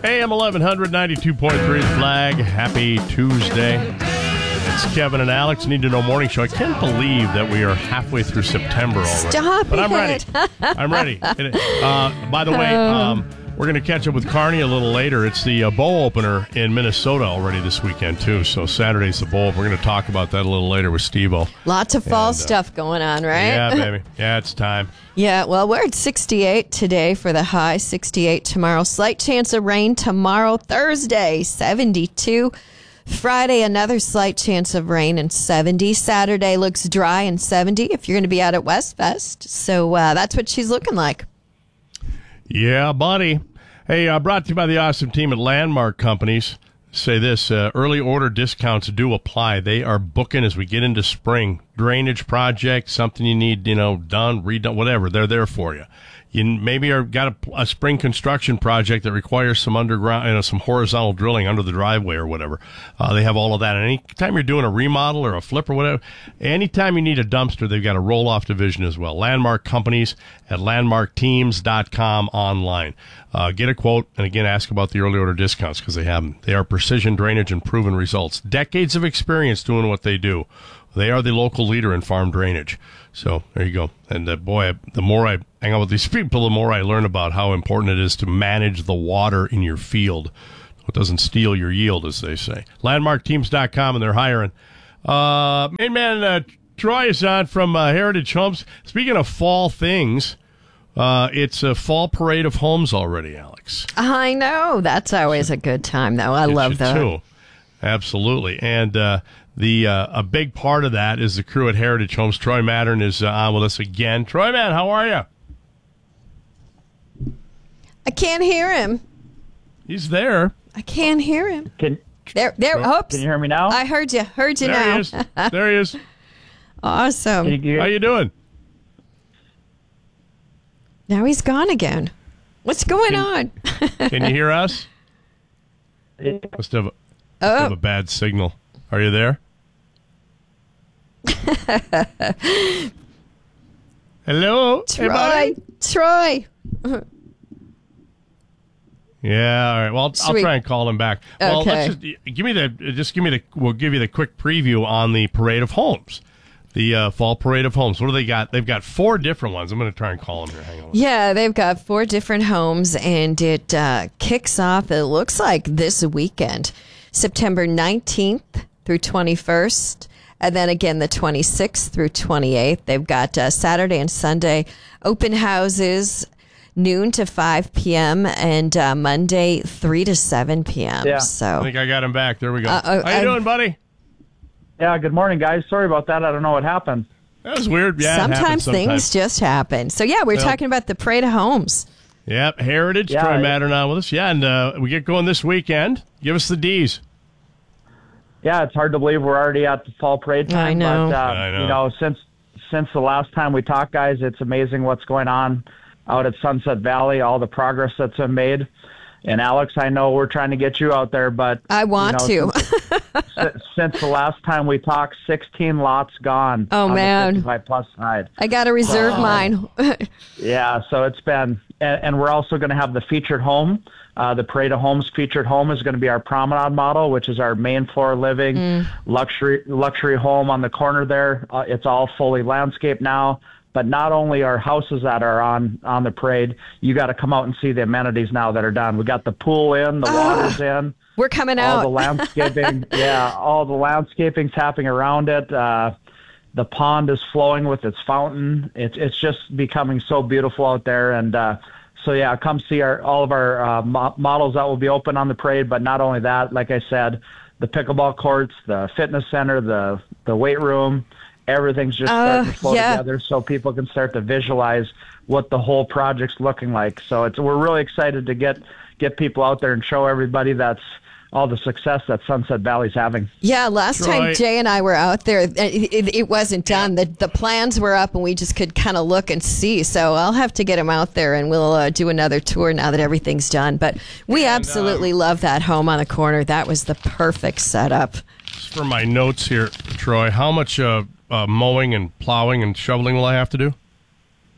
AM 1100, 92.3 Flag. Happy Tuesday. It's Kevin and Alex, Need to Know Morning Show. I can't believe that we are halfway through September already. Stop But I'm it. ready. I'm ready. By the way, we're going to catch up with Carney a little later. It's the bow opener in Minnesota already this weekend, too. So Saturday's the bowl. We're going to talk about that a little later with Steve-O. Lots of fall stuff going on, right? Yeah, baby. Yeah, it's time. Yeah, well, we're at 68 today for the high, 68 tomorrow. Slight chance of rain tomorrow, Thursday, 72. Friday, another slight chance of rain and 70. Saturday looks dry and 70 if you're going to be out at Westfest. So that's what she's looking like. Yeah, buddy. Hey, brought to you by the awesome team at Landmark Companies. Say this, early order discounts do apply. They are booking as we get into spring. Drainage project, something you need, done, redone, whatever. They're there for you. You maybe are got a spring construction project that requires some underground, some horizontal drilling under the driveway or whatever. They have all of that. And anytime you're doing a remodel or a flip or whatever, anytime you need a dumpster, they've got a roll-off division as well. Landmark Companies at landmarkteams.com online. Get a quote, and again, ask about the early order discounts because they have them. They are precision drainage and proven results. Decades of experience doing what they do. They are the local leader in farm drainage. So there you go. And boy, the more I hang out with these people, the more I learn about how important it is to manage the water in your field. It doesn't steal your yield, as they say. Landmarkteams.com, and they're hiring. Main man Troy is on from Heritage Homes. Speaking of fall things, it's a fall parade of homes already, Alex. I know. That's always a good time, though. I love that. Too. Absolutely. And a big part of that is the crew at Heritage Homes. Troy Mattern is on with us again. Troy, man, how are you? I can't hear him. He's there. I can't hear him. There. Oops. Can you hear me now? I heard you. Heard you there now. He is. There he is. Awesome. How you doing? Now he's gone again. What's going on? Can you hear us? Must have a bad signal. Are you there? Hello? Troy. Troy. Yeah, all right. Well, I'll try and call him back. Well, Okay. let's we'll give you the quick preview on the Parade of Homes. The Fall Parade of Homes. What do they got? They've got 4 different ones. I'm going to try and call them here. Hang on. Yeah, they've got 4 different homes, and it kicks off, it looks like, this weekend, September 19th through 21st, and then again the 26th through 28th. They've got Saturday and Sunday open houses, noon to 5 p.m., and Monday 3 to 7 p.m. Yeah. So I think I got him back. There we go. How you doing, buddy? Yeah, good morning, guys. Sorry about that. I don't know what happened. That was weird. Yeah, sometimes things just happen. So, yeah, we're talking about the Parade of Homes. Yep, Heritage, Troy Mattern on with us. Yeah, and we get going this weekend. Give us the D's. Yeah, it's hard to believe we're already at the fall parade time. I know. But, I know. Since the last time we talked, guys, it's amazing what's going on out at Sunset Valley, all the progress that's been made. And, Alex, I know we're trying to get you out there, but... I want to. Since the last time we talked, 16 lots gone. Oh, on man. the 55-plus side. I got to reserve mine. Yeah, so it's been... And we're also going to have the featured home. The Parade of Homes featured home is going to be our promenade model, which is our main floor living luxury home on the corner there. It's all fully landscaped now. But not only are houses that are on the parade, you got to come out and see the amenities now that are done. We got the pool in, the water's in. We're coming out. All the landscaping, all the landscaping's happening around it. The pond is flowing with its fountain. It's just becoming so beautiful out there. And come see all of our models that will be open on the parade. But not only that, like I said, the pickleball courts, the fitness center, the weight room. Everything's just starting to flow together so people can start to visualize what the whole project's looking like. So we're really excited to get people out there and show everybody that's all the success that Sunset Valley's having. Yeah, last time Jay and I were out there, it wasn't done. The plans were up and we just could kind of look and see. So I'll have to get him out there and we'll do another tour now that everything's done. But we absolutely love that home on the corner. That was the perfect setup. Just for my notes here, Troy, how much mowing and plowing and shoveling will I have to do?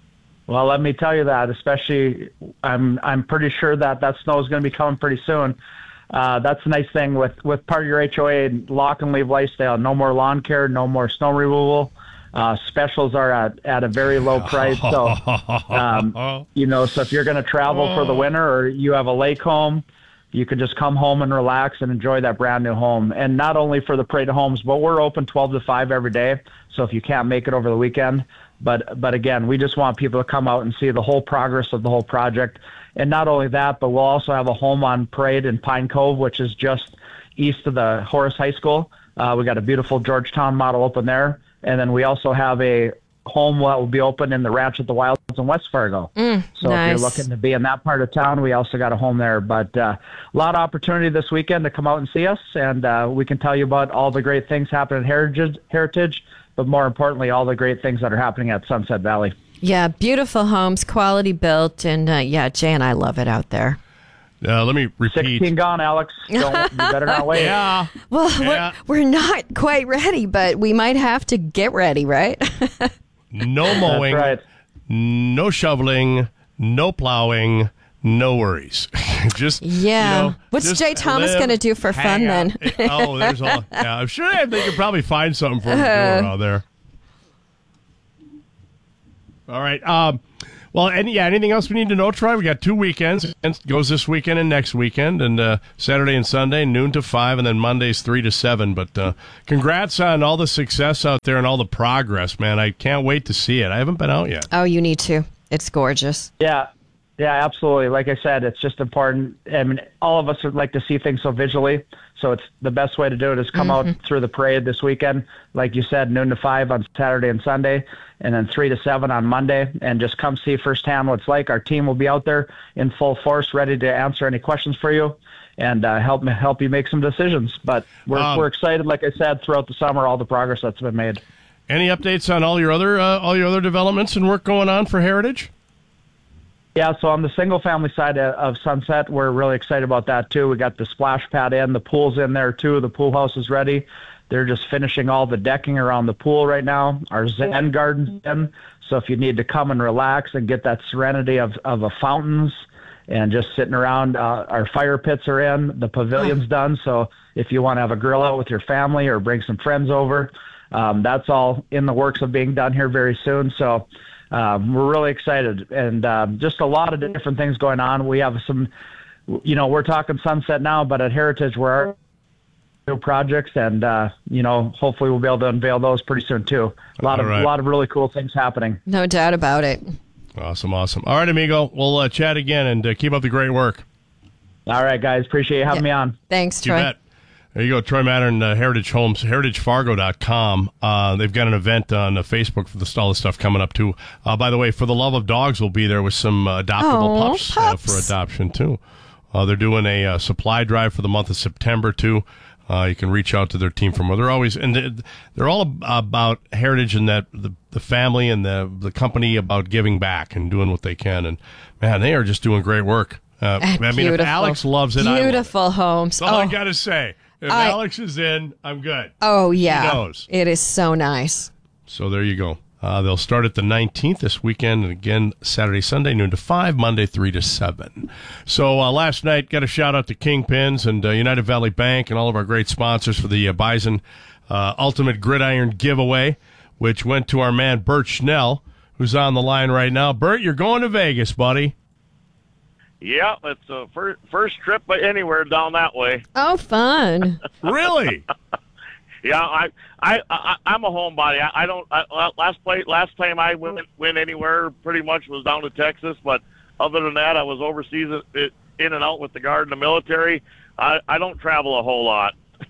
Well, let me tell you that, especially I'm pretty sure that snow is going to be coming pretty soon. That's the nice thing with part of your HOA lock and leave lifestyle. No more lawn care, no more snow removal. Specials are at a very low price. So, so if you're going to travel for the winter or you have a lake home, you can just come home and relax and enjoy that brand new home. And not only for the Parade of Homes, but we're open 12 to 5 every day. So if you can't make it over the weekend, but again, we just want people to come out and see the whole progress of the whole project. And not only that, but we'll also have a home on Parade in Pine Cove, which is just east of the Horace High School. We got a beautiful Georgetown model open there. And then we also have a home that will be open in the Ranch at the Wilds in West Fargo. So nice. If you're looking to be in that part of town, we also got a home there. But a lot of opportunity this weekend to come out and see us, and we can tell you about all the great things happening at Heritage, but more importantly, all the great things that are happening at Sunset Valley. Yeah, beautiful homes, quality built, and Jay and I love it out there. Let me repeat. 16 gone, Alex. You better not wait. Yeah. Well, Yeah. we're not quite ready, but we might have to get ready, right? No mowing, That's right. no shoveling, no plowing, no worries. Just What's just Jay Thomas live, going to do for fun hang out. then? There's all. Yeah, I'm sure they could probably find something for him to do around there. All right. Well, anything else we need to know, Troy? We got 2 weekends. It goes this weekend and next weekend, and Saturday and Sunday, noon to 5, and then Mondays 3 to 7. But congrats on all the success out there and all the progress, man. I can't wait to see it. I haven't been out yet. Oh, you need to. It's gorgeous. Yeah, absolutely. Like I said, it's just important. I mean, all of us would like to see things so visually. So it's the best way to do it is come out through the parade this weekend. Like you said, noon to 5 on Saturday and Sunday, and then 3 to 7 on Monday, and just come see firsthand what it's like. Our team will be out there in full force, ready to answer any questions for you and help you make some decisions. But we're excited, like I said, throughout the summer, all the progress that's been made. Any updates on all your other developments and work going on for Heritage? Yeah, so on the single-family side of Sunset, we're really excited about that, too. We got the splash pad in. The pool's in there, too. The pool house is ready. They're just finishing all the decking around the pool right now. Our Zen garden's in, so if you need to come and relax and get that serenity of a fountains and just sitting around, our fire pits are in. The pavilion's done, so if you want to have a grill out with your family or bring some friends over, that's all in the works of being done here very soon. So we're really excited, and just a lot of different things going on. We have some, we're talking Sunset now, but at Heritage, we're new projects, and hopefully we'll be able to unveil those pretty soon too. A lot of really cool things happening. No doubt about it. Awesome. All right, amigo. We'll chat again, and keep up the great work. All right, guys. Appreciate you having me on. Thanks, Troy. You bet. There you go, Troy Mattern, Heritage Homes, heritagefargo.com. They've got an event on Facebook for all the stuff coming up, too. By the way, For the Love of Dogs will be there with some adoptable pups for adoption, too. They're doing a supply drive for the month of September, too. You can reach out to their team from where they're always, and they're all about Heritage and that the family and the company about giving back and doing what they can. And, man, they are just doing great work. I mean, if Alex loves it, beautiful I love it. homes. That's all I got to say. If Alex is in, I'm good. Oh, yeah. He knows. It is so nice. So there you go. They'll start at the 19th this weekend, and again, Saturday, Sunday, noon to 5, Monday, 3 to 7. So last night, got a shout-out to Kingpins and United Valley Bank and all of our great sponsors for the Bison Ultimate Gridiron Giveaway, which went to our man, Bert Schnell, who's on the line right now. Bert, you're going to Vegas, buddy. Yeah, it's a first trip anywhere down that way. Oh, fun. Really? Yeah, I'm a homebody. I don't. Last time I went anywhere, pretty much was down to Texas. But other than that, I was overseas, in and out with the Guard and the military. I don't travel a whole lot.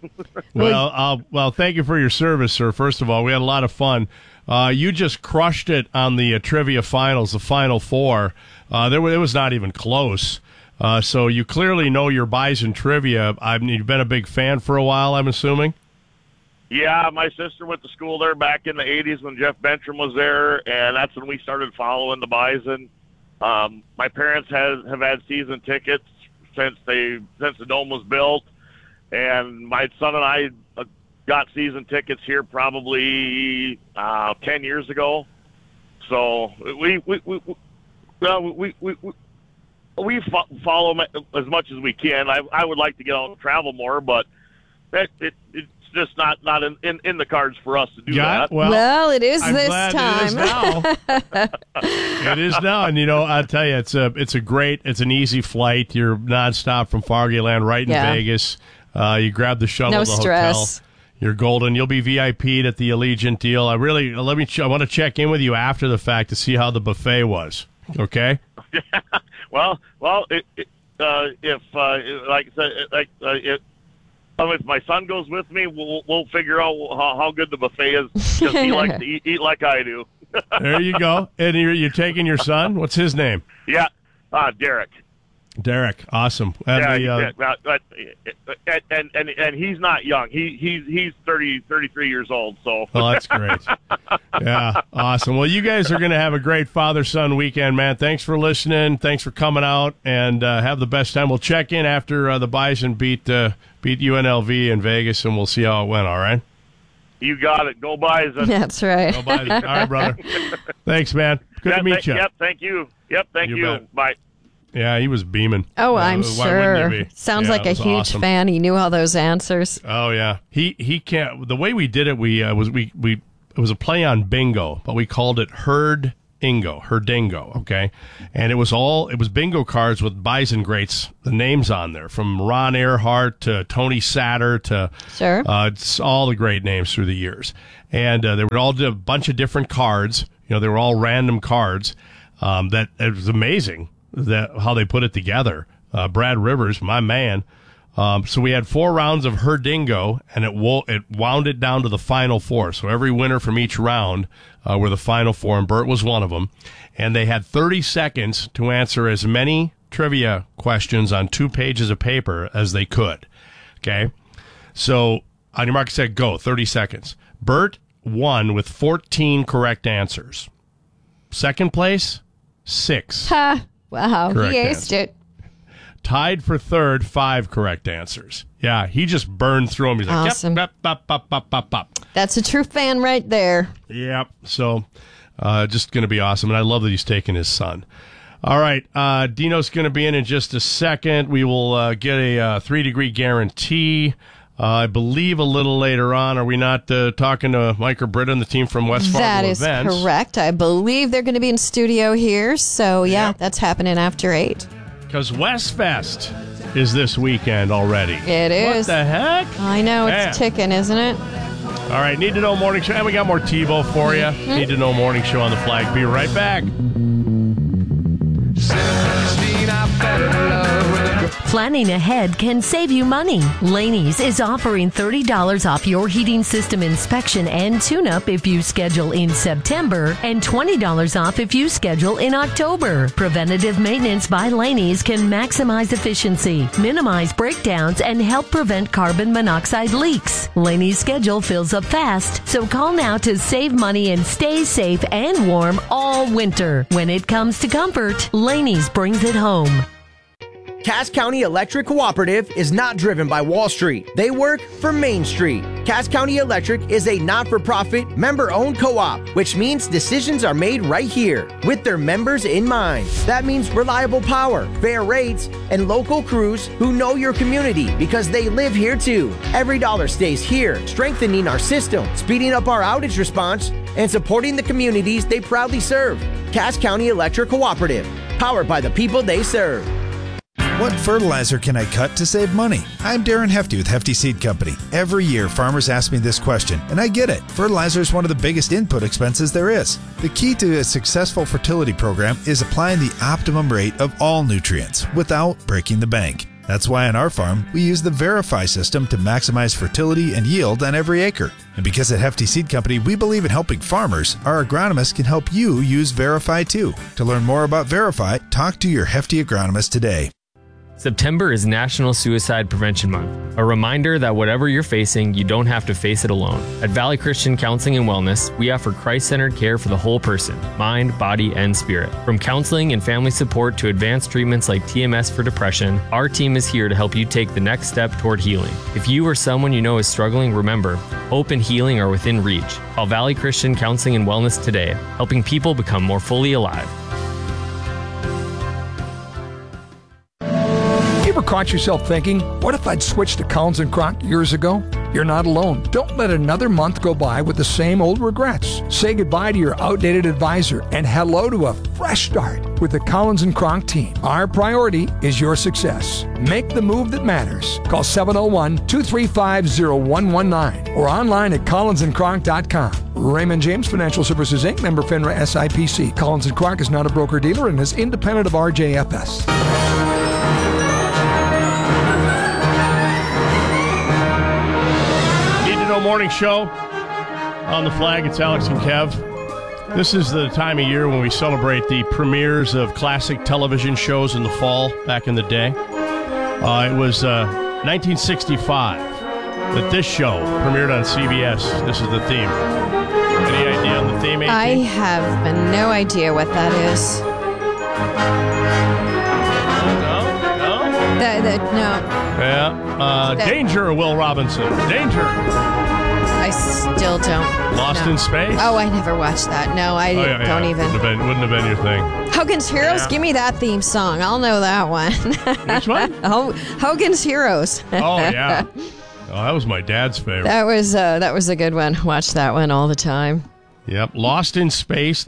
Well, thank you for your service, sir. First of all, we had a lot of fun. You just crushed it on the trivia finals, the Final Four. It was not even close. So you clearly know your Bison trivia. You've been a big fan for a while, I'm assuming. Yeah, my sister went to school there back in the 80s when Jeff Bentram was there, and that's when we started following the Bison. My parents have had season tickets since the dome was built, and my son and I got season tickets here probably 10 years ago. So Well, we follow them as much as we can. I would like to get out and travel more, but it's just not in the cards for us to do that. Well, it is I'm this glad time. It is now. It is now, and I'll tell you, it's an easy flight. You're nonstop from Fargo Land right in Vegas. You grab the shuttle No to the stress. hotel. You're golden. You'll be VIP'd at the Allegiant deal. I want to check in with you after the fact to see how the buffet was. Okay. Well, if my son goes with me, we'll figure out how good the buffet is, because he likes to eat like I do. There you go. And you're taking your son? What's his name? Yeah, Derek. Derek, awesome. And and he's not young. He's 33 years old. So. Oh, that's great. Yeah, awesome. Well, you guys are going to have a great father-son weekend, man. Thanks for listening. Thanks for coming out, and have the best time. We'll check in after the Bison beat UNLV in Vegas, and we'll see how it went. All right. You got it. Go Bison. That's right. Go Bison. All right, brother. Thanks, man. Good to meet you. Yep. Thank you. Yep. Thank you. Bet. Bye. Yeah, he was beaming. Oh, I'm Why wouldn't he sure. be? Sounds Yeah, like it a was huge awesome. fan. He knew all those answers. Oh yeah, he can't. The way we did it, it was a play on bingo, but we called it Herdingo. Okay, and it was bingo cards with Bison greats, the names on there, from Ron Earhart to Tony Satter to it's all the great names through the years, and they would all do a bunch of different cards. They were all random cards. That it was amazing how they put it together. Brad Rivers, my man. So we had 4 rounds of Herdingo, and it wound it down to the final 4. So every winner from each round were the final 4, and Bert was one of them. And they had 30 seconds to answer as many trivia questions on 2 pages of paper as they could. Okay? So on your mark, set, go. 30 seconds. Bert won with 14 correct answers. Second place, 6. Wow, Correct he aced answer. it. Tied for third, 5 correct answers. Yeah, he just burned through them. He's like, Awesome. yep, bop. That's a true fan right there. Yep. So, just going to be awesome. And I love that he's taking his son. All right. Dino's going to be in just a second. We will get a 3-degree guarantee. I believe a little later on. Are we not talking to Mike or Britta and the team from West Fargo That is Events? correct. I believe they're going to be in studio here. So, Yep. that's happening after 8. Because West Fest is this weekend already. It is. What the heck? I know. Man. It's ticking, isn't it? All right, Need to Know Morning Show. And we got more TiVo for you. Need to Know Morning Show on the flag. Be right back. Planning ahead can save you money. Laney's is offering $30 off your heating system inspection and tune-up if you schedule in September, and $20 off if you schedule in October. Preventative maintenance by Laney's can maximize efficiency, minimize breakdowns, and help prevent carbon monoxide leaks. Laney's schedule fills up fast, so call now to save money and stay safe and warm all winter. When it comes to comfort, Laney's brings it home. Cass County Electric Cooperative is not driven by Wall Street. They work for Main Street. Cass County Electric is a not-for-profit, member-owned co-op, which means decisions are made right here with their members in mind. That means reliable power, fair rates, and local crews who know your community because they live here too. Every dollar stays here, strengthening our system, speeding up our outage response, and supporting the communities they proudly serve. Cass County Electric Cooperative, powered by the people they serve. What fertilizer can I cut to save money? I'm Darren Hefty with Hefty Seed Company. Every year, farmers ask me this question, and I get it. Fertilizer is one of the biggest input expenses there is. The key to a successful fertility program is applying the optimum rate of all nutrients without breaking the bank. That's why on our farm, we use the Verify system to maximize fertility and yield on every acre. And because at Hefty Seed Company, we believe in helping farmers, our agronomists can help you use Verify too. To learn more about Verify, talk to your Hefty agronomist today. September is National Suicide Prevention Month, a reminder that whatever you're facing, you don't have to face it alone. At Valley Christian Counseling and Wellness, we offer Christ-centered care for the whole person, mind, body, and spirit. From counseling and family support to advanced treatments like TMS for depression, our team is here to help you take the next step toward healing. If you or someone you know is struggling, remember, hope and healing are within reach. Call Valley Christian Counseling and Wellness today, helping people become more fully alive. ever caught yourself thinking, what if I'd switched to Collins & Kronk years ago? You're not alone. Don't let another month go by with the same old regrets. Say goodbye to your outdated advisor and hello to a fresh start with the Collins & Kronk team. Our priority is your success. Make the move that matters. Call 701-235-0119 or online at collinsandkronk.com. Raymond James Financial Services, Inc., member FINRA SIPC. Collins & Kronk is not a broker-dealer and is independent of RJFS. Morning show on the flag. It's Alex and Kev. This is the time of year when we celebrate the premieres of classic television shows in the fall back in the day. It was 1965 that this show premiered on CBS. This is the theme. Any idea on the theme, 18? I have no idea what that is. No. Yeah. Danger, Will Robinson. Danger. I still don't. Lost in Space? Oh, I never watched that. No, I don't even. Wouldn't have been your thing. Hogan's Heroes? Yeah. Give me that theme song. I'll know that one. Which one? Hogan's Heroes. Oh, yeah. Oh, that was my dad's favorite. That was a good one. Watch that one all the time. Yep. Lost in Space,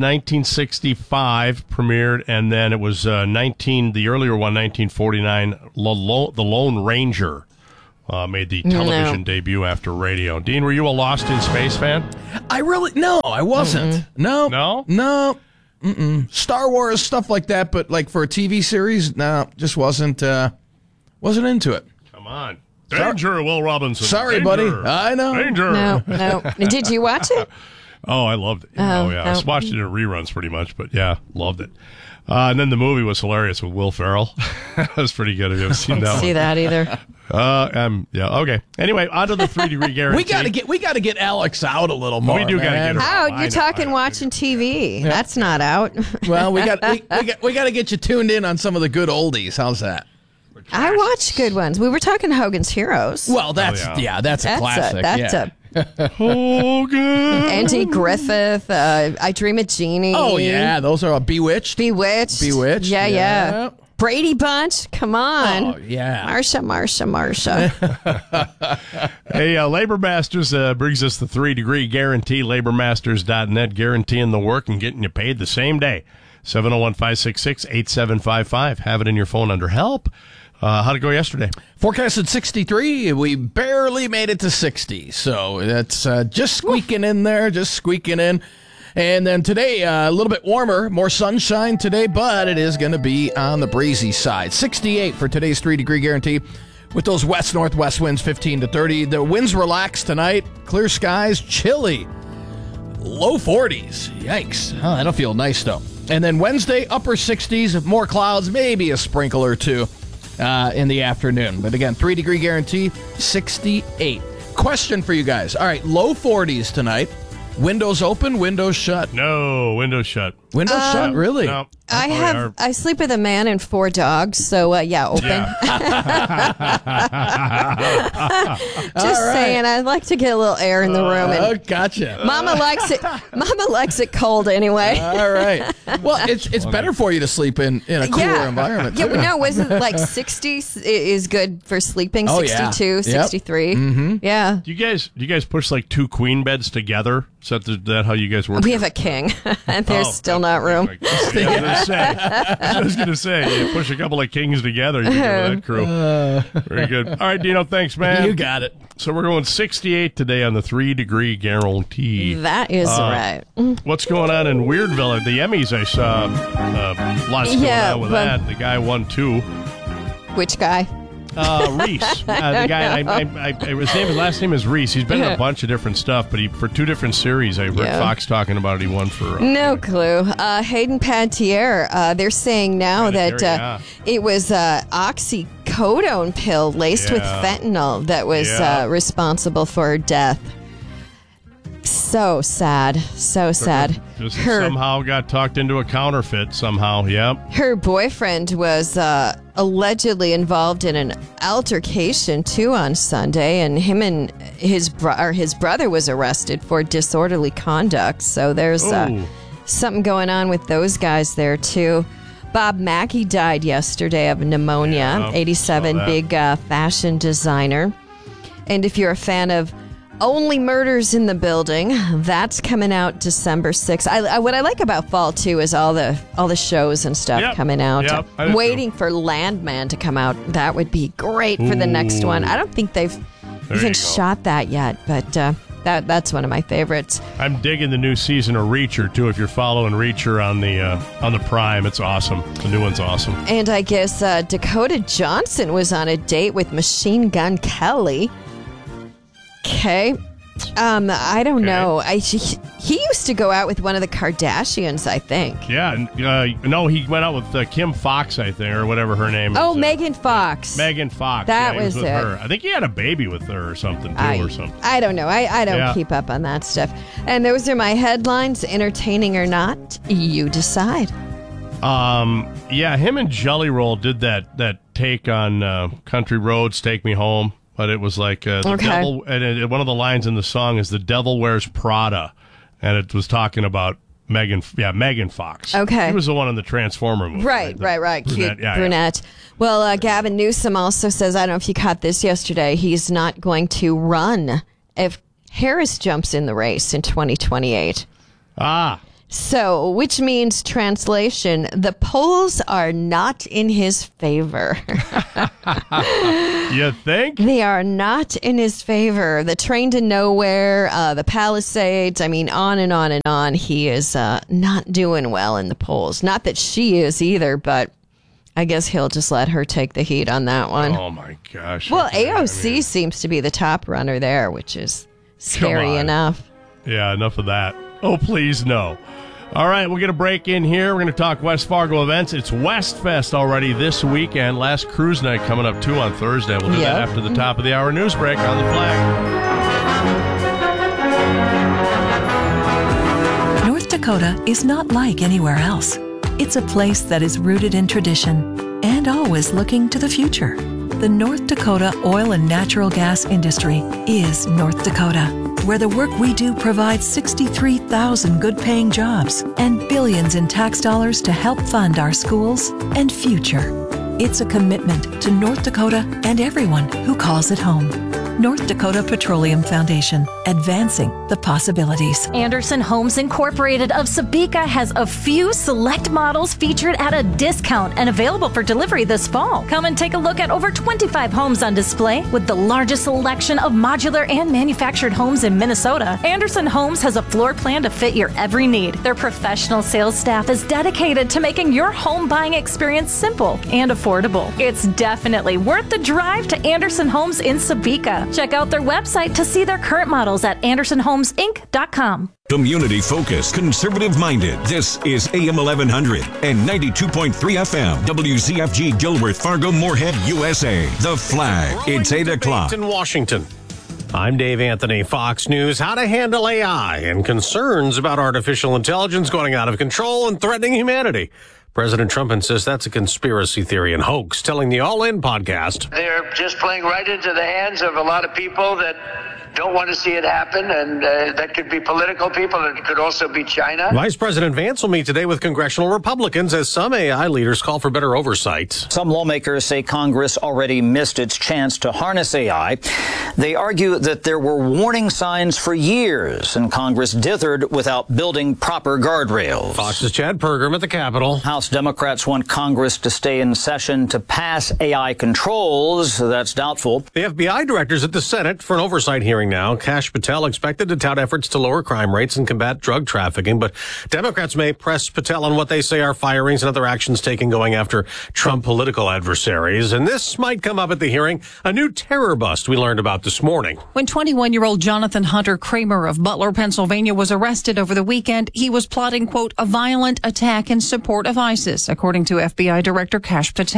1965 premiered, and then it was the earlier one, 1949, The Lone Ranger. Made the television debut after radio. Dean, were you a Lost in Space fan? I wasn't. No? No. Star Wars, stuff like that, but like for a TV series, no, just wasn't into it. Come on. Danger, Will Robinson. Sorry, Danger. buddy. I know. Danger. No. Did you watch it? Oh, I loved it. I watched it in reruns pretty much, but yeah, loved it. And then the movie was hilarious with Will Ferrell. That was pretty good. Have you ever seen that one? See that either. Yeah, okay. Anyway, on to the 3-degree guarantee. We gotta get Alex out a little more. We do gotta get her out. out. You're talking watching TV. Yeah. That's not out. Well, we gotta get you tuned in on some of the good oldies. How's that? I watch good ones. We were talking Hogan's Heroes. Well, that's a classic. That's Hogan. Andy Griffith, I Dream of Jeannie. Oh, yeah. Those are Bewitched. Bewitched. Yeah. Brady Bunch. Come on. Oh, yeah. Marsha. Hey, Labor Masters brings us the 3-degree guarantee. LaborMasters.net, guaranteeing the work and getting you paid the same day. 701-566-8755. Have it in your phone under help. How'd it go yesterday? Forecasted 63. We barely made it to 60. So that's just squeaking in there, And then today, a little bit warmer, more sunshine today, but it is going to be on the breezy side. 68 for today's 3-degree guarantee with those west-northwest winds, 15 to 30. The winds relax tonight. Clear skies, chilly. Low 40s. Yikes. Oh, that'll feel nice, though. And then Wednesday, upper 60s, more clouds, maybe a sprinkle or two in the afternoon. But again, 3-degree guarantee, 68. Question for you guys. All right, low 40s tonight. Windows open, windows shut. No, windows shut. Windows shut, really? No. I sleep with a man and 4 dogs, so open. Yeah. Just saying, I like to get a little air in the room. And gotcha. Mama likes it. Mama likes it cold anyway. All right. Well, it's better for you to sleep in a cooler environment. Yeah, no, wasn't like 60 is good for sleeping? 62, 63. Mm-hmm. Yeah. Do you guys push like 2 queen beds together? Is that how you guys work? We have a king, and there's still not room. I was going to say, you push a couple of kings together, you go with that crew. Very good. All right, Dino, thanks, man. You got it. So we're going 68 today on the 3-degree guarantee. That is right. What's going on in Weirdville? The Emmys, I saw lots going on with that. The guy won 2. Which guy? Reese. The guy, his last name is Reese. He's been in a bunch of different stuff, but for 2 different series, I heard Fox talking about it. He won for... no clue. Hayden Panettiere, they're saying now that it was oxycodone pill laced with fentanyl that was responsible for her death. So sad. Just somehow got talked into a counterfeit somehow, Her boyfriend was allegedly involved in an altercation, too, on Sunday, and him and his brother was arrested for disorderly conduct. So there's something going on with those guys there, too. Bob Mackie died yesterday of pneumonia, 87, big fashion designer. And if you're a fan of Only Murders in the Building, that's coming out December 6th. What I like about fall, too, is all the shows and stuff coming out. I'm waiting for Landman to come out. That would be great for the next one. I don't think they've even shot that yet, but that's one of my favorites. I'm digging the new season of Reacher, too. If you're following Reacher on the Prime, it's awesome. The new one's awesome. And I guess Dakota Johnson was on a date with Machine Gun Kelly. Okay. I don't know. He used to go out with one of the Kardashians, I think. Yeah. No, he went out with Kim Fox, I think, or whatever her name is. Oh, Megan Fox. Megan Fox. That was was with it. her. I think he had a baby with her or something, too, or something. I don't know. I don't keep up on that stuff. And those are my headlines. Entertaining or not, you decide. Yeah, him and Jelly Roll did that take on Country Roads, Take Me Home. But it was like the devil, and one of the lines in the song is "The Devil Wears Prada," and it was talking about Megan Fox. Okay, she was the one in the Transformer movie. Right. Brunette, Cute brunette. Well, Gavin Newsom also says, I don't know if you caught this yesterday, he's not going to run if Harris jumps in the race in 2028. So, which means, translation, the polls are not in his favor. You think? They are not in his favor. The Train to Nowhere, the Palisades, I mean, on and on and on. He is not doing well in the polls. Not that she is either, but I guess he'll just let her take the heat on that one. Oh, my gosh. Well, AOC seems to be the top runner there, which is scary enough. Yeah, enough of that. Oh, please, no. All right, we'll get a break in here. We're going to talk West Fargo events. It's Westfest already this weekend. Last cruise night coming up, too, on Thursday. We'll do that after the top of the hour news break on the Flag. North Dakota is not like anywhere else. It's a place that is rooted in tradition and always looking to the future. The North Dakota oil and natural gas industry is North Dakota, where the work we do provides 63,000 good-paying jobs and billions in tax dollars to help fund our schools and future. It's a commitment to North Dakota and everyone who calls it home. North Dakota Petroleum Foundation, advancing the possibilities. Anderson Homes Incorporated of Sabika has a few select models featured at a discount and available for delivery this fall. Come and take a look at over 25 homes on display with the largest selection of modular and manufactured homes in Minnesota. Anderson Homes has a floor plan to fit your every need. Their professional sales staff is dedicated to making your home buying experience simple and affordable. It's definitely worth the drive to Anderson Homes in Sabika. Check out their website to see their current models at AndersonHomesInc.com. Community focused, conservative minded. This is AM 1100 and 92.3 FM. WZFG Gilworth, Fargo, Moorhead, USA. The Flag. It's 8 o'clock. In Washington. I'm Dave Anthony, Fox News. How to handle AI and concerns about artificial intelligence going out of control and threatening humanity. President Trump insists that's a conspiracy theory and hoax, telling the All In podcast. They're just playing right into the hands of a lot of people that don't want to see it happen, and that could be political people, and it could also be China. Vice President Vance will meet today with congressional Republicans as some AI leaders call for better oversight. Some lawmakers say Congress already missed its chance to harness AI. They argue that there were warning signs for years, and Congress dithered without building proper guardrails. Fox's Chad Pergram at the Capitol. House Democrats want Congress to stay in session to pass AI controls. That's doubtful. The FBI director's at the Senate for an oversight hearing now. Kash Patel expected to tout efforts to lower crime rates and combat drug trafficking, but Democrats may press Patel on what they say are firings and other actions taken going after Trump political adversaries. And this might come up at the hearing, a new terror bust we learned about this morning. When 21-year-old Jonathan Hunter Kramer of Butler, Pennsylvania was arrested over the weekend, he was plotting, quote, a violent attack in support of ISIS, according to FBI Director Kash Patel.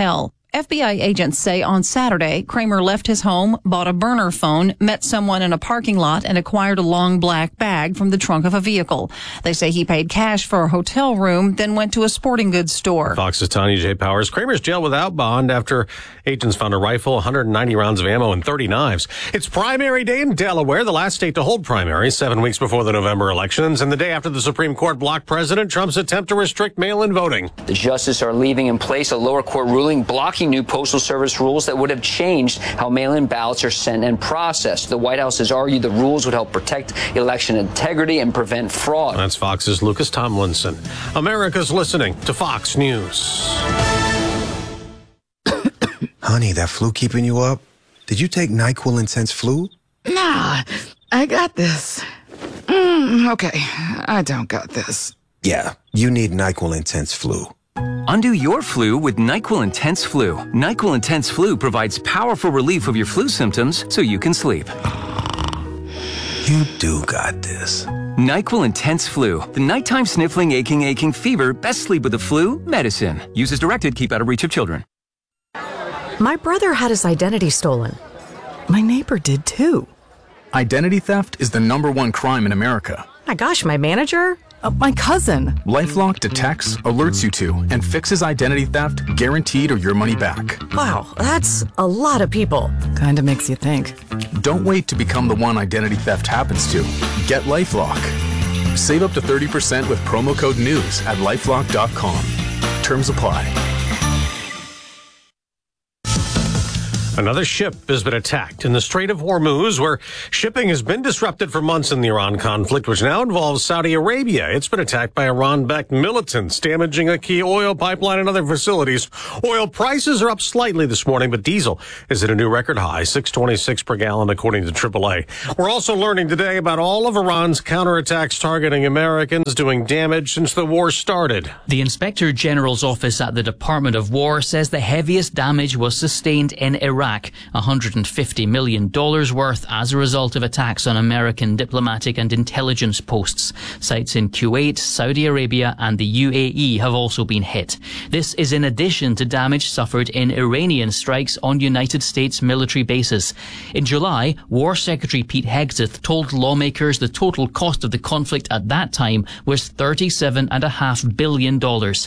FBI agents say on Saturday, Kramer left his home, bought a burner phone, met someone in a parking lot, and acquired a long black bag from the trunk of a vehicle. They say he paid cash for a hotel room, then went to a sporting goods store. Fox's Tanya J. Powers. Kramer's jailed without bond after agents found a rifle, 190 rounds of ammo, and 30 knives. It's primary day in Delaware, the last state to hold primaries, 7 weeks before the November elections, and the day after the Supreme Court blocked President Trump's attempt to restrict mail-in voting. The justices are leaving in place a lower court ruling blocking new Postal Service rules that would have changed how mail-in ballots are sent and processed. The White House has argued the rules would help protect election integrity and prevent fraud. That's Fox's Lucas Tomlinson. America's listening to Fox News. Honey, that flu keeping you up? Did you take NyQuil Intense Flu? Nah, I got this. Okay, I don't got this. Yeah, you need NyQuil Intense Flu. Undo your flu with NyQuil Intense Flu. NyQuil Intense Flu provides powerful relief of your flu symptoms so you can sleep. You do got this. NyQuil Intense Flu. The nighttime sniffling, aching fever. Best sleep with the flu medicine. Use as directed. Keep out of reach of children. My brother had his identity stolen. My neighbor did too. Identity theft is the #1 crime in America. My gosh, my manager? My cousin. LifeLock detects, alerts you to, and fixes identity theft, guaranteed or your money back. Wow, that's a lot of people. Kinda makes you think. Don't wait to become the one identity theft happens to. Get LifeLock. Save up to 30% with promo code NEWS at LifeLock.com. Terms apply. Another ship has been attacked in the Strait of Hormuz, where shipping has been disrupted for months in the Iran conflict, which now involves Saudi Arabia. It's been attacked by Iran-backed militants, damaging a key oil pipeline and other facilities. Oil prices are up slightly this morning, but diesel is at a new record high, $6.26 per gallon, according to AAA. We're also learning today about all of Iran's counterattacks targeting Americans, doing damage since the war started. The Inspector General's office at the Department of War says the heaviest damage was sustained in Iraq, $150 million worth as a result of attacks on American diplomatic and intelligence posts. Sites in Kuwait, Saudi Arabia and the UAE have also been hit. This is in addition to damage suffered in Iranian strikes on United States military bases. In July, War Secretary Pete Hegseth told lawmakers the total cost of the conflict at that time was $37.5 billion.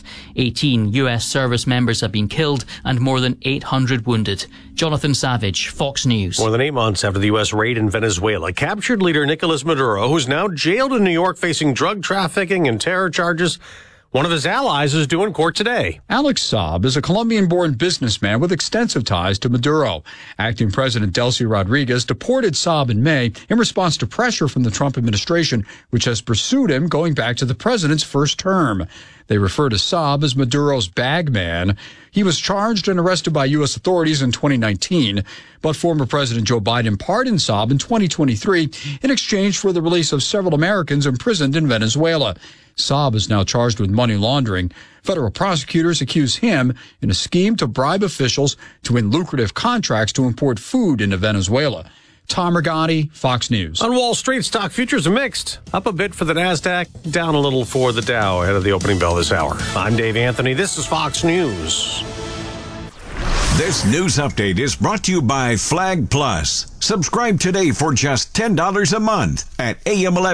18 U.S. service members have been killed and more than 800 wounded. Jonathan Savage, Fox News. More than 8 months after the U.S. raid in Venezuela captured leader Nicolas Maduro, who's now jailed in New York facing drug trafficking and terror charges. One of his allies is due in court today. Alex Saab is a Colombian-born businessman with extensive ties to Maduro. Acting President Delcy Rodriguez deported Saab in May in response to pressure from the Trump administration, which has pursued him going back to the president's first term. They refer to Saab as Maduro's bag man. He was charged and arrested by U.S. authorities in 2019, but former President Joe Biden pardoned Saab in 2023 in exchange for the release of several Americans imprisoned in Venezuela. Saab is now charged with money laundering. Federal prosecutors accuse him in a scheme to bribe officials to win lucrative contracts to import food into Venezuela. Tom Rigotti, Fox News. On Wall Street, stock futures are mixed. Up a bit for the NASDAQ, down a little for the Dow ahead of the opening bell this hour. I'm Dave Anthony. This is Fox News. This news update is brought to you by Flag Plus. Subscribe today for just $10 a month at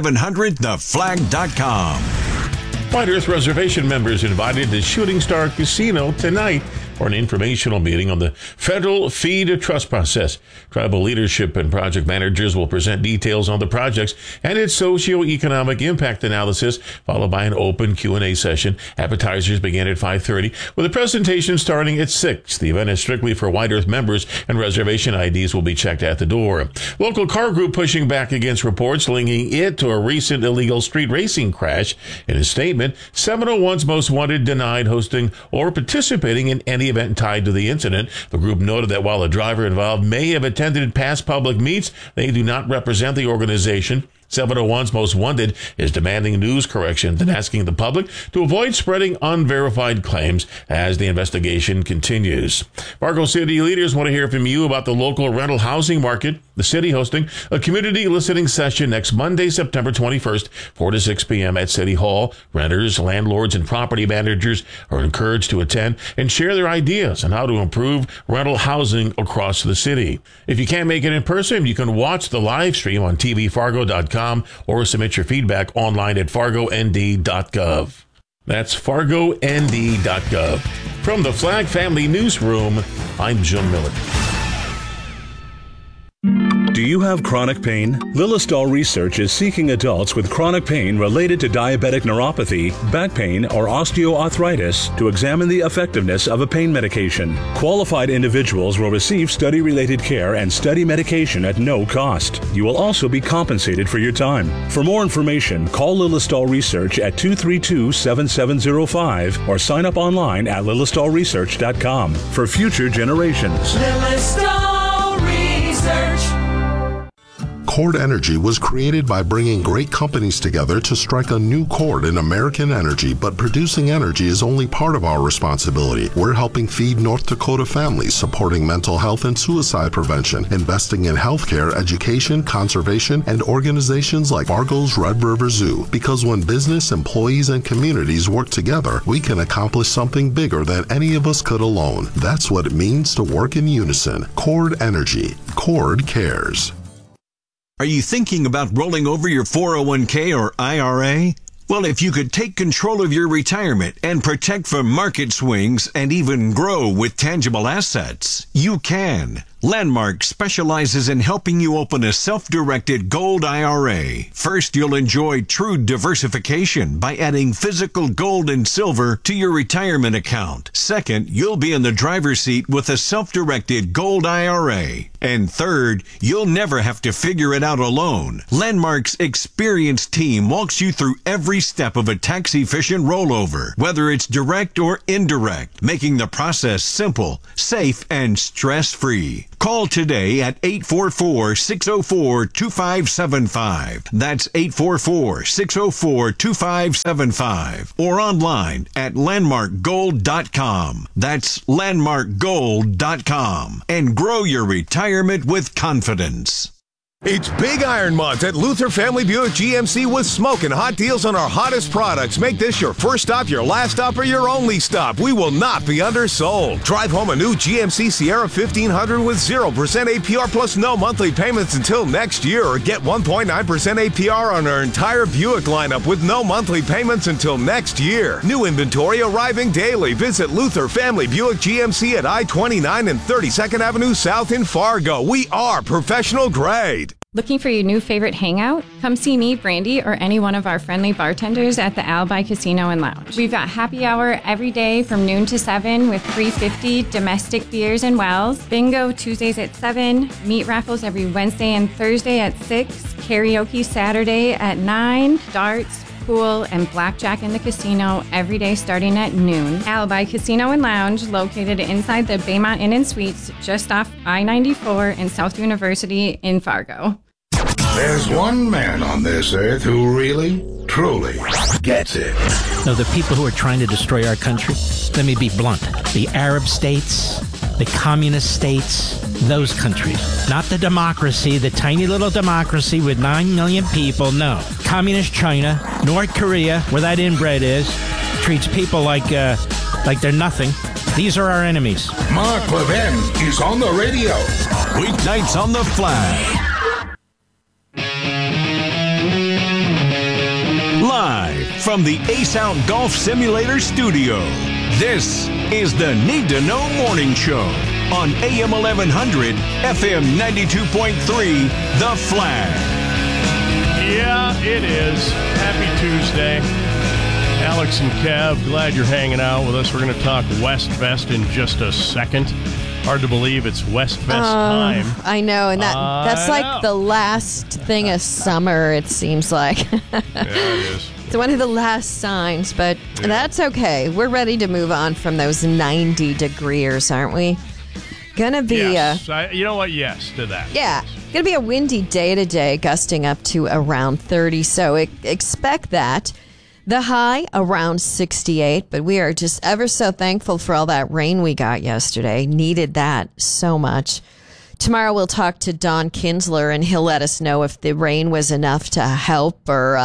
am1100theflag.com. White Earth Reservation members invited to Shooting Star Casino tonight for an informational meeting on the federal feed trust process. Tribal leadership and project managers will present details on the projects and its socio-economic impact analysis, followed by an open Q&A session. Appetizers begin at 5:30, with a presentation starting at 6. The event is strictly for White Earth members, and reservation IDs will be checked at the door. Local car group pushing back against reports linking it to a recent illegal street racing crash. In a statement, 701's Most Wanted denied hosting or participating in any event tied to the incident. The group noted that while the driver involved may have attended past public meets, they do not represent the organization. 701's Most Wanted is demanding news correction and asking the public to avoid spreading unverified claims as the investigation continues. Fargo City leaders want to hear from you about the local rental housing market. The city hosting a community listening session next Monday, September 21st, 4 to 6 p.m. at City Hall. Renters, landlords, and property managers are encouraged to attend and share their ideas on how to improve rental housing across the city. If you can't make it in person, you can watch the live stream on tvfargo.com or submit your feedback online at fargond.gov. That's fargond.gov. From the Flag Family Newsroom, I'm Jim Miller. Do you have chronic pain? Lilistol Research is seeking adults with chronic pain related to diabetic neuropathy, back pain, or osteoarthritis to examine the effectiveness of a pain medication. Qualified individuals will receive study-related care and study medication at no cost. You will also be compensated for your time. For more information, call Lilistol Research at 232-7705 or sign up online at lilistolresearch.com for future generations. Lilistol Research. Chord Energy was created by bringing great companies together to strike a new chord in American energy, but producing energy is only part of our responsibility. We're helping feed North Dakota families, supporting mental health and suicide prevention, investing in healthcare, education, conservation, and organizations like Fargo's Red River Zoo. Because when business, employees, and communities work together, we can accomplish something bigger than any of us could alone. That's what it means to work in unison. Chord Energy. Chord cares. Are you thinking about rolling over your 401k or IRA? Well, if you could take control of your retirement and protect from market swings and even grow with tangible assets, you can. Landmark specializes in helping you open a self-directed gold IRA. First, you'll enjoy true diversification by adding physical gold and silver to your retirement account. Second, you'll be in the driver's seat with a self-directed gold IRA. And third, you'll never have to figure it out alone. Landmark's experienced team walks you through every step of a tax-efficient rollover, whether it's direct or indirect, making the process simple, safe, and stress-free. Call today at 844-604-2575. That's 844-604-2575. Or online at landmarkgold.com. That's landmarkgold.com. And grow your retirement with confidence. It's Big Iron Month at Luther Family Buick GMC with smoking hot deals on our hottest products. Make this your first stop, your last stop, or your only stop. We will not be undersold. Drive home a new GMC Sierra 1500 with 0% APR plus no monthly payments until next year, or get 1.9% APR on our entire Buick lineup with no monthly payments until next year. New inventory arriving daily. Visit Luther Family Buick GMC at I-29 and 32nd Avenue South in Fargo. We are professional grade. Looking for your new favorite hangout? Come see me, Brandy, or any one of our friendly bartenders at the Alibi Casino and Lounge. We've got happy hour every day from noon to 7 with $3.50 domestic beers and wells, bingo Tuesdays at 7, meat raffles every Wednesday and Thursday at 6, karaoke Saturday at 9, darts, pool, and blackjack in the casino every day starting at noon. Alibi Casino and Lounge, located inside the Baymont Inn and Suites, just off I-94 and South University in Fargo. There's one man on this earth who really, truly gets it. No, the people who are trying to destroy our country, let me be blunt, the Arab states, the communist states, those countries. Not the democracy, the tiny little democracy with 9 million people, no. Communist China, North Korea, where that inbred is, treats people like they're nothing. These are our enemies. Mark Levin is on the radio. Weeknights on the Flag. Live from the Ace Out Golf Simulator studio, this is the Need to Know Morning Show on AM 1100, FM 92.3, The Flag. Yeah, it is. Happy Tuesday. Alex and Kev, glad you're hanging out with us. We're going to talk Westfest in just a second. Hard to believe it's Westfest time. I know, and that's like the last thing of summer, it seems like. Yeah, it is. It's one of the last signs, but that's okay. We're ready to move on from those 90 degrees, aren't we? Gonna be Yes. You know what? Yes to that. yeah, gonna be a windy day today, gusting up to around 30. So expect that. The high around 68, but we are just ever so thankful for all that rain we got yesterday. Needed that so much. Tomorrow we'll talk to Don Kinsler, and he'll let us know if the rain was enough to help or,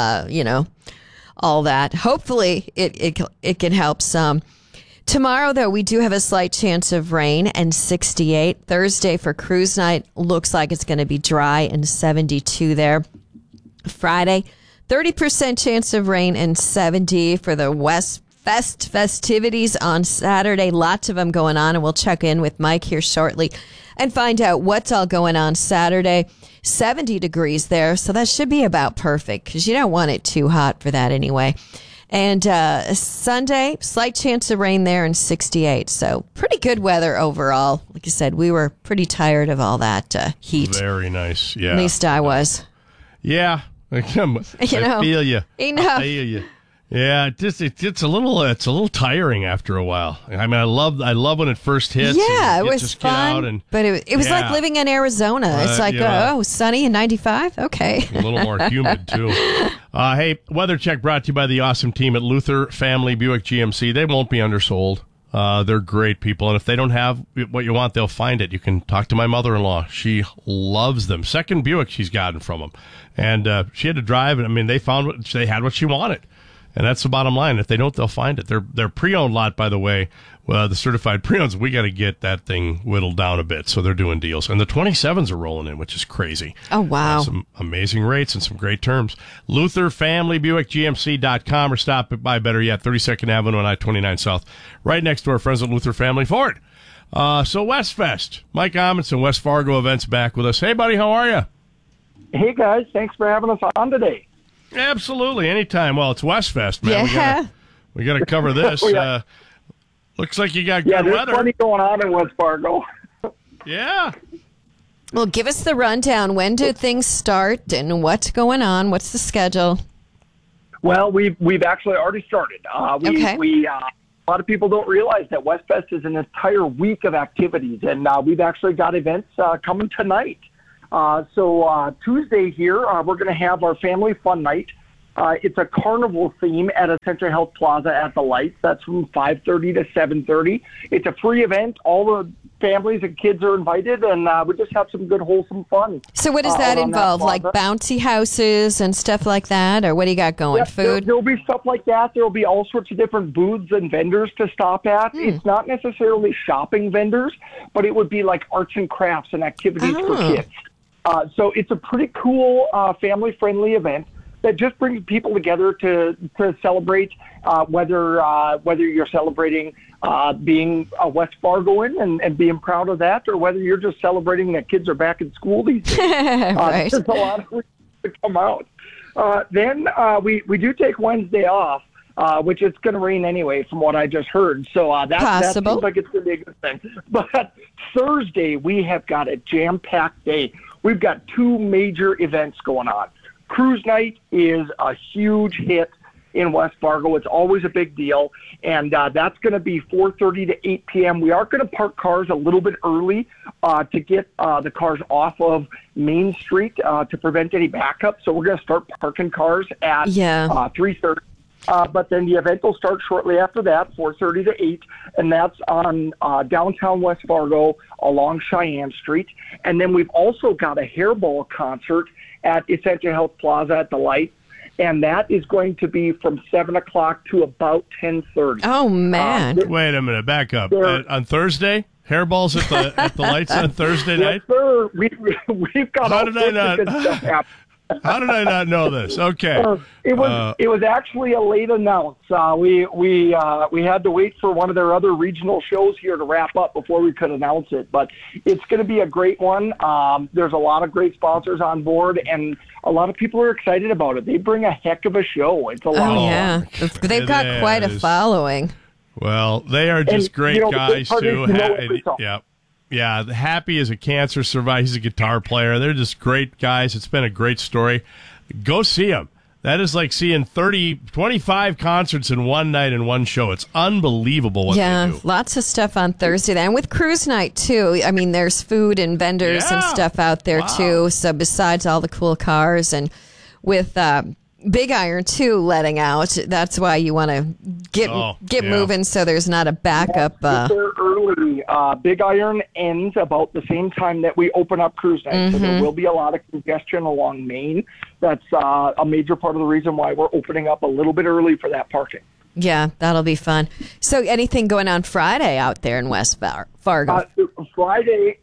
all that. Hopefully it can help some. Tomorrow, though, we do have a slight chance of rain and 68. Thursday for cruise night looks like it's going to be dry and 72 there. Friday, 30% chance of rain and 70 for the West Fest festivities on Saturday. Lots of them going on, and we'll check in with Mike here shortly and find out what's all going on Saturday. 70 degrees there, so that should be about perfect because you don't want it too hot for that anyway. And Sunday, slight chance of rain there and 68. So pretty good weather overall. Like I said, we were pretty tired of all that heat. Very nice. Yeah. At least I was. Yeah. I feel you. Enough. I feel you. Yeah, it's a little tiring after a while. I mean, I love when it first hits. Yeah, and it was just fun. Get out but it was like living in Arizona. It's like, sunny and 95? Okay. A little more humid, too. Hey, weather check brought to you by the awesome team at Luther Family Buick GMC. They won't be undersold. They're great people, and if they don't have what you want, they'll find it. You can talk to my mother-in-law. She loves them. Second Buick she's gotten from them. And she had to drive, and I mean, they had what she wanted. And that's the bottom line. If they don't, they'll find it. They're pre-owned lot, by the way. The certified pre-owns, we got to get that thing whittled down a bit. So they're doing deals. And the 27s are rolling in, which is crazy. Oh, wow. Some amazing rates and some great terms. LutherFamilyBuickGMC.com or stop by, better yet, 32nd Avenue and I-29 South, right next to our friends at Luther Family Ford. So West Fest. Mike Amundsen, West Fargo Events, back with us. Hey, buddy, how are you? Hey, guys. Thanks for having us on today. Absolutely, anytime. Well, it's West Fest, man. Yeah. We got to cover this. Looks like you got good there's weather. plenty going on in West Fargo. Yeah. Well, give us the rundown. When do things start and what's going on? What's the schedule? Well, we've actually already started. Okay. A lot of people don't realize that West Fest is an entire week of activities, and we've actually got events coming tonight. So Tuesday here, we're going to have our family fun night. It's a carnival theme at Essentia Health Plaza at the Lights. That's from 5:30 to 7:30. It's a free event. All the families and kids are invited, and we just have some good, wholesome fun. So what does that involve? Like bouncy houses and stuff like that? Or what do you got going? Yeah, Food? There'll be stuff like that. There'll be all sorts of different booths and vendors to stop at. It's not necessarily shopping vendors, but it would be like arts and crafts and activities for kids. So it's a pretty cool, family-friendly event that just brings people together to celebrate, whether you're celebrating being a West Fargoan and being proud of that, or whether you're just celebrating that kids are back in school these days. Right. There's a lot of reasons to come out. Then we do take Wednesday off, which it's going to rain anyway, from what I just heard. So that seems like it's going to be a good thing. But Thursday, we have got a jam-packed day. We've got two major events going on. Cruise night is a huge hit in West Fargo. It's always a big deal, and that's going to be 4:30 to 8 p.m. We are going to park cars a little bit early to get the cars off of Main Street to prevent any backup. So we're going to start parking cars at 3:30. But then the event will start shortly after that, 4:30 to 8, and that's on downtown West Fargo along Cheyenne Street. And then we've also got a hairball concert at Essentia Health Plaza at the Light, and that is going to be from 7 o'clock to about 10:30. Oh, man. Wait a minute, back up. On Thursday? Hairballs at the Lights on Thursday night? Yes, sir. We've got all sorts of good stuff happening. How did I not know this? Okay. It was actually a late announce. We had to wait for one of their other regional shows here to wrap up before we could announce it. But it's going to be a great one. There's a lot of great sponsors on board, and a lot of people are excited about it. They bring a heck of a show. It's a lot. Oh, yeah. They've got quite a following. Well, they are just great guys, too. Yeah, Happy is a cancer survivor. He's a guitar player. They're just great guys. It's been a great story. Go see them. That is like seeing 25 concerts in one night in one show. It's unbelievable what they do. Lots of stuff on Thursday. And with cruise night, too, I mean, there's food and vendors and stuff out there, too. So besides all the cool cars and with Big Iron, too, letting out, that's why you want to get moving so there's not a backup. Get there early. Big Iron ends about the same time that we open up cruise night. So there will be a lot of congestion along Main. That's a major part of the reason why we're opening up a little bit early for that parking. Yeah, that'll be fun. So anything going on Friday out there in West Fargo? Friday,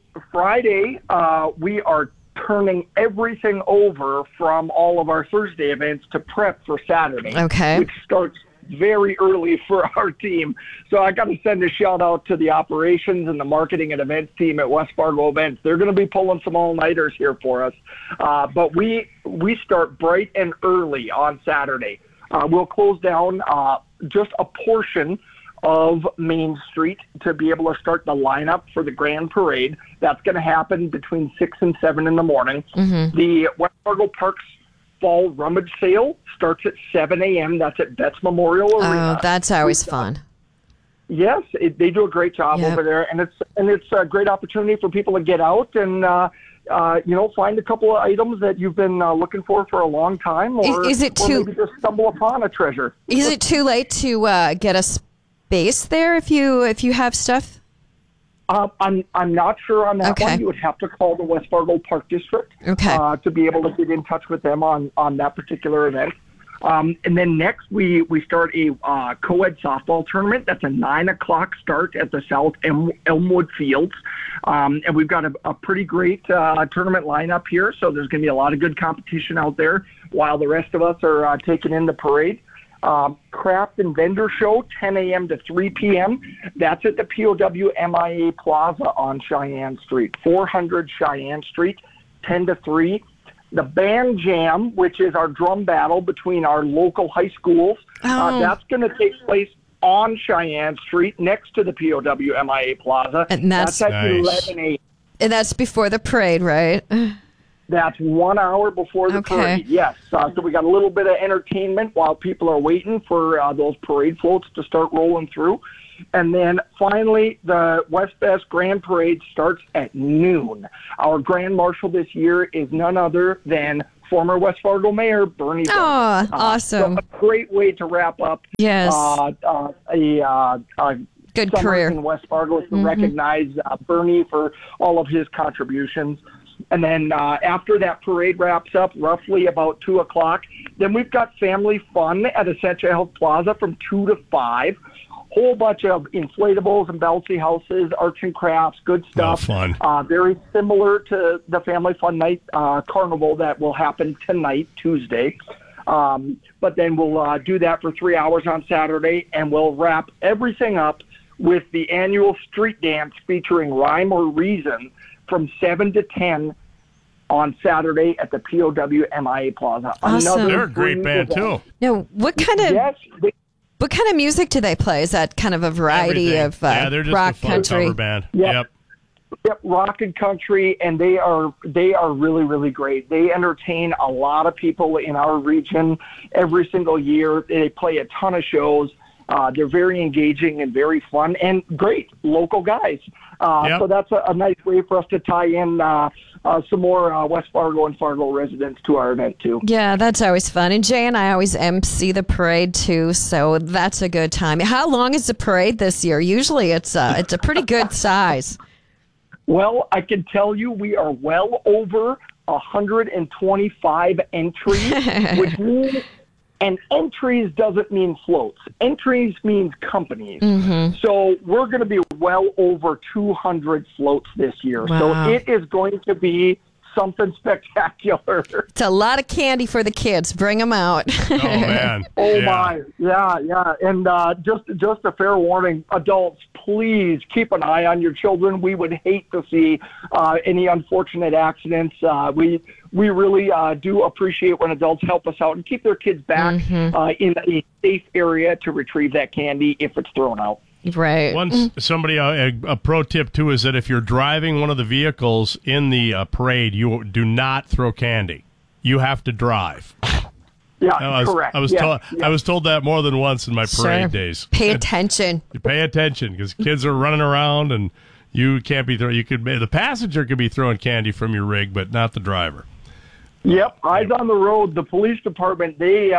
we are turning everything over from all of our Thursday events to prep for Saturday, which starts very early for our team. So I got to send a shout out to the operations and the marketing and events team at West Fargo Events. They're going to be pulling some all-nighters here for us. But we start bright and early on Saturday. We'll close down just a portion of Main Street to be able to start the lineup for the Grand Parade. That's going to happen between 6 and 7 in the morning. The West Fargo Parks Fall Rummage Sale starts at 7 a.m. That's at Betts Memorial Arena. Oh, that's always fun. Yes, they do a great job over there, and it's a great opportunity for people to get out and find a couple of items that you've been looking for a long time, or maybe just stumble upon a treasure. Is it too late to get a space there if you have stuff? I'm not sure on that one. You would have to call the West Fargo Park District to be able to get in touch with them on that particular event. And then next we start a co-ed softball tournament. That's a 9 o'clock start at the South Elmwood Fields. And we've got a pretty great tournament lineup here. So there's going to be a lot of good competition out there while the rest of us are taking in the parade. Craft and Vendor Show, 10 a.m. to 3 p.m. That's at the POW MIA Plaza on Cheyenne Street, 400 Cheyenne Street, 10 to 3. The Band Jam, which is our drum battle between our local high schools, that's going to take place on Cheyenne Street next to the POW MIA Plaza. And that's at 11 a.m. And that's before the parade, right? That's 1 hour before the parade, yes. So we got a little bit of entertainment while people are waiting for those parade floats to start rolling through. And then finally, the West Best Grand Parade starts at noon. Our Grand Marshal this year is none other than former West Fargo Mayor Bernie. Oh, awesome. So a great way to wrap up a good summer career in West Fargo to recognize Bernie for all of his contributions. And then after that parade wraps up, roughly about 2 o'clock, then we've got family fun at Essentia Health Plaza from 2 to 5. Whole bunch of inflatables and bouncy houses, arts and crafts, good stuff. Fun. Very similar to the Family Fun Night Carnival that will happen tonight, Tuesday. But then we'll do that for 3 hours on Saturday, and we'll wrap everything up with the annual street dance featuring Rhyme or Reason from 7 to 10 on Saturday at the POW MIA Plaza. Awesome. They're a great band, too. Now, what kind of music do they play? Is that kind of a variety of they're just rock, a fun country? cover band. Yep, rock and country, and they are really, really great. They entertain a lot of people in our region every single year. They play a ton of shows. They're very engaging and very fun and great local guys. So that's a nice way for us to tie in some more West Fargo and Fargo residents to our event, too. Yeah, that's always fun. And Jay and I always MC the parade, too, so that's a good time. How long is the parade this year? Usually it's a pretty good size. Well, I can tell you we are well over 125 entries, which means... And entries doesn't mean floats. Entries means companies. So we're going to be well over 200 floats this year. Wow. So it is going to be something spectacular. It's a lot of candy for the kids. Bring them out. Oh, man. My. Yeah. And just a fair warning, adults, please keep an eye on your children. We would hate to see any unfortunate accidents. We really do appreciate when adults help us out and keep their kids back in a safe area to retrieve that candy if it's thrown out. Right. Somebody, a pro tip, too, is that if you're driving one of the vehicles in the parade, you do not throw candy. You have to drive. Yeah, correct. I was told that more than once in my parade days. Pay attention. You pay attention because kids are running around and you can't be throwing. The passenger could be throwing candy from your rig, but not the driver. Yep, eyes on the road. The police department, they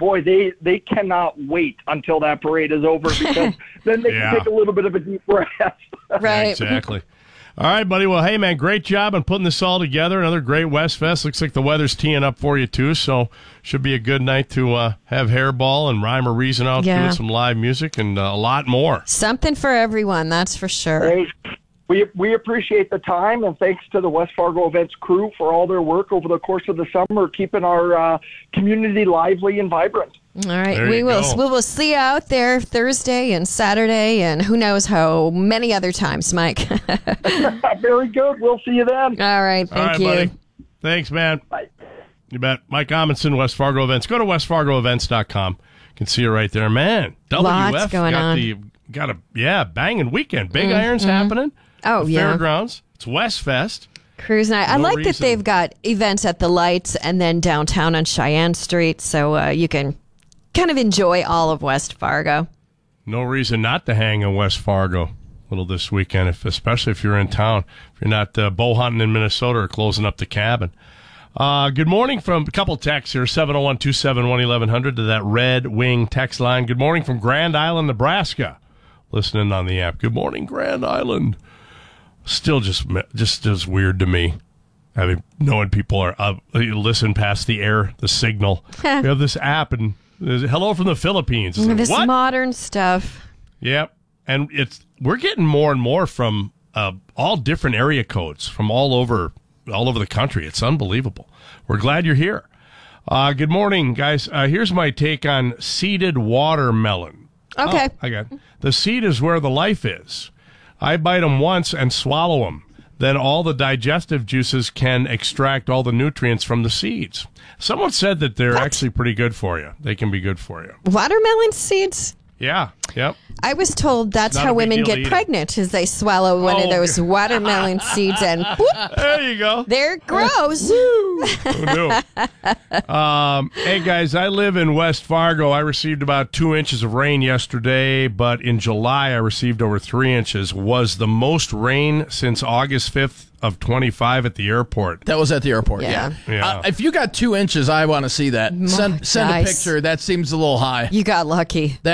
cannot wait until that parade is over because then they can take a little bit of a deep breath. Right. Exactly. All right, buddy. Well, hey, man, great job on putting this all together. Another great West Fest. Looks like the weather's teeing up for you, too, so should be a good night to have Hairball and Rhyme or Reason out doing some live music and a lot more. Something for everyone, that's for sure. Hey, we appreciate the time, and thanks to the West Fargo Events crew for all their work over the course of the summer, keeping our community lively and vibrant. All right, we will see you out there Thursday and Saturday, and who knows how many other times, Mike. Very good. We'll see you then. All right, thank you. Buddy. Thanks, man. Bye. You bet. Mike Amundsen, West Fargo Events. Go to westfargoevents.com. You can see it right there, man. Lots going on. Got a banging weekend. Big Irons happening. Oh, yeah. Fairgrounds. It's West Fest. Cruise night. I like that they've got events at the Lights and then downtown on Cheyenne Street, so you can kind of enjoy all of West Fargo. No reason not to hang in West Fargo a little this weekend, especially if you're in town. If you're not bow hunting in Minnesota or closing up the cabin. Good morning from a couple texts here, 701-271-1100 to that Red Wing text line. Good morning from Grand Island, Nebraska. Listening on the app. Good morning, Grand Island. Still just as weird to me. Knowing people are listen past the signal. We have this app and hello from the Philippines. This modern stuff. Yep. And we're getting more and more from all different area codes from all over the country. It's unbelievable. We're glad you're here. Good morning, guys. Here's my take on seeded watermelon. Okay. I got it. The seed is where the life is. I bite them once and swallow them. Then all the digestive juices can extract all the nutrients from the seeds. Someone said that they're actually pretty good for you. They can be good for you. Watermelon seeds? Yeah. Yep. I was told that's how women get pregnant, is they swallow one of those watermelon seeds and whoop, there you go. There it grows. Who knew? Hey, guys, I live in West Fargo. I received about 2 inches of rain yesterday, but in July I received over 3 inches. Was the most rain since August 5th of 25 at the airport. That was at the airport, yeah. If you got 2 inches, I want to see that. Send a picture. That seems a little high. You got lucky.